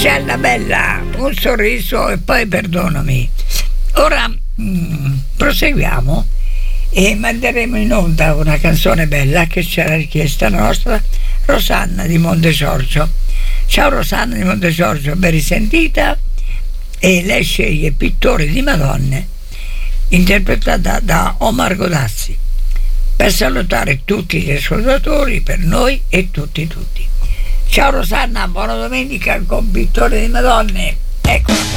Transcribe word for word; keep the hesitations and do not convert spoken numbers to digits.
Marcella bella, un sorriso e poi perdonami. Ora mh, proseguiamo e manderemo in onda una canzone bella che c'era richiesta nostra, Rosanna di Monte Giorgio. Ciao Rosanna di Monte Giorgio, ben risentita. E lei sceglie Pittore di Madonne, interpretata da Omar Godazzi, per salutare tutti gli ascoltatori, per noi e tutti tutti. Ciao Rosanna, buona domenica con Pittore di Madonne. Eccola.